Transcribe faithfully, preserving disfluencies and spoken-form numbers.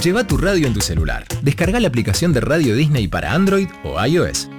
Lleva tu radio en tu celular. Descarga la aplicación de Radio Disney para Android o iOS